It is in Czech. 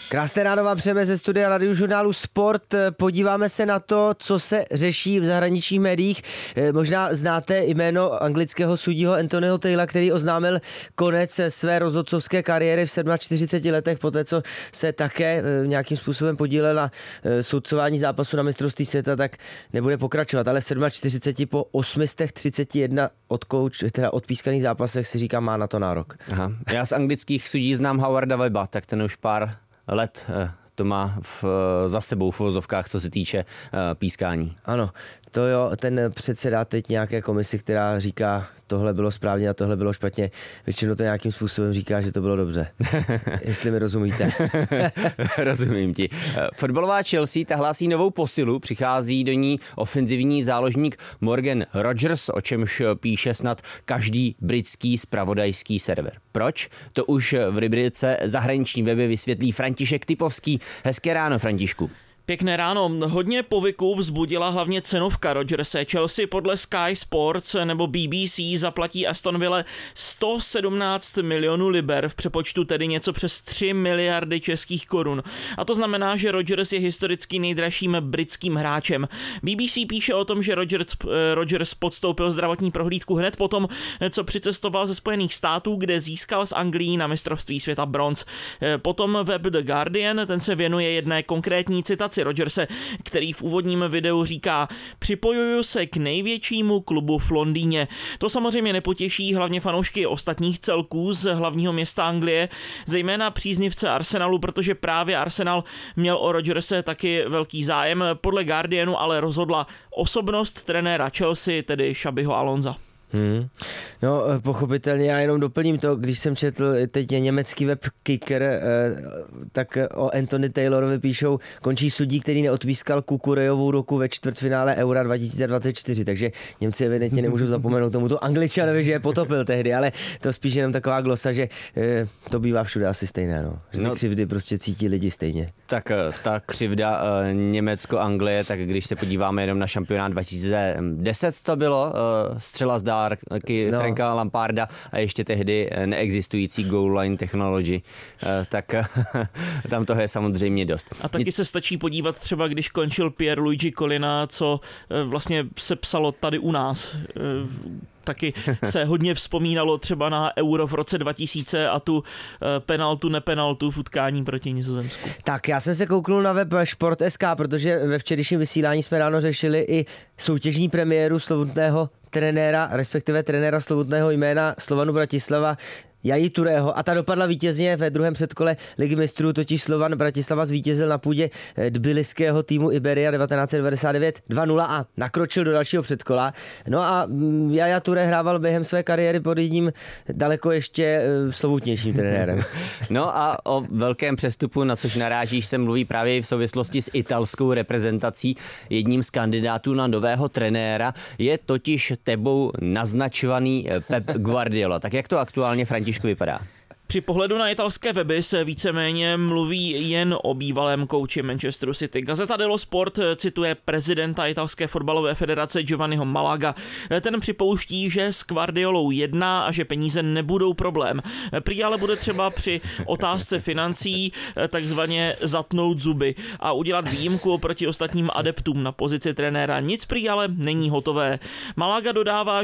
Krásné ráno vám přejeme ze studia Radiožurnálu Sport. Podíváme se na to, co se řeší v zahraničních médiích. Možná znáte jméno anglického sudího Anthonyho Taylora, který oznámil konec své rozhodcovské kariéry v 47 letech, poté co se také nějakým způsobem podílel na soudcování zápasu na mistrovství světa, tak nebude pokračovat. Ale v 47 po 831 odpískaných zápasech si říká, má na to nárok. Aha. Já z anglických sudí znám Howarda Webba, tak ten už pár let to má za sebou v uvozovkách, co se týče pískání. Ano, to jo, ten předsedá teď nějaké komisi, která říká, tohle bylo správně a tohle bylo špatně. Většinou to nějakým způsobem říká, že to bylo dobře. Jestli mi rozumíte. Rozumím ti. Fotbalová Chelsea ta hlásí novou posilu, přichází do ní ofenzivní záložník Morgan Rogers, o čemž píše snad každý britský zpravodajský server. Proč? To už v rubrice Zahraniční weby vysvětlí František Typovský. Hezké ráno, Františku. Pěkné ráno. Hodně povyku vzbudila hlavně cenovka Rodgerse. Chelsea podle Sky Sports nebo BBC zaplatí Aston Ville 117 milionů liber, v přepočtu tedy něco přes 3 miliardy českých korun. A to znamená, že Rodgers je historicky nejdražším britským hráčem. BBC píše o tom, že Rodgers podstoupil zdravotní prohlídku hned potom, co přicestoval ze Spojených států, kde získal z Anglii na mistrovství světa bronz. Potom web The Guardian, ten se věnuje jedné konkrétní citaci Rodgerse, který v úvodním videu říká: připojuju se k největšímu klubu v Londýně. To samozřejmě nepotěší hlavně fanoušky ostatních celků z hlavního města Anglie, zejména příznivce Arsenalu, protože právě Arsenal měl o Rodgerse taky velký zájem. Podle Guardianu ale rozhodla osobnost trenéra Chelsea, tedy Xabiho Alonza. No, pochopitelně, já jenom doplním to, když jsem četl teď německý web Kicker, tak o Anthony Taylorovi píšou, končí sudí, který neodpískal Kukurejovu ruku ve čtvrtfinále Eura 2024, takže Němci evidentně nemůžou zapomenout tomuto Angličanovi, že je potopil tehdy, ale to spíš jenom taková glosa, že to bývá všude asi stejné, no. Že ty křivdy prostě cítí lidi stejně. Tak ta křivda Německo-Anglie, tak když se podíváme jenom na šampionát 2010 to bylo, střela zdá Franka Lamparda a ještě tehdy neexistující goal line technology, tak tam toho je samozřejmě dost. A taky se stačí podívat třeba, když končil Pierluigi Collina, co vlastně se psalo tady u nás. Taky se hodně vzpomínalo třeba na Euro v roce 2000 a tu nepenaltu v utkání proti Nizozemsku. Tak já jsem se kouknul na web Sport.sk, protože ve včerejším vysílání jsme ráno řešili i soutěžní premiéru slovutného trenéra, respektive trenéra slovutného jména Slovanu Bratislava Jaji Turého, a ta dopadla vítězně ve druhém předkole Ligy mistrů, totiž Slovan Bratislava zvítězil na půdě tbiliského týmu Iberia 1999 2-0 a nakročil do dalšího předkola. No a Jaja Touré hrával během své kariéry pod jedním daleko ještě slovutnějším trenérem. No a o velkém přestupu, na což narážíš, se mluví právě v souvislosti s italskou reprezentací. Jedním z kandidátů na nového trenéra je totiž tebou naznačovaný Pep Guardiola. Tak jak to aktuálně, Františku, vypadá? Při pohledu na italské weby se víceméně mluví jen o bývalém kouči Manchesteru City. Gazeta dello Sport cituje prezidenta italské fotbalové federace Giovanniho Malaga. Ten připouští, že s Guardiolou jedná a že peníze nebudou problém. Prý ale bude třeba při otázce financí takzvaně zatnout zuby a udělat výjimku oproti ostatním adeptům na pozici trenéra. Nic prý ale není hotové. Malaga dodává,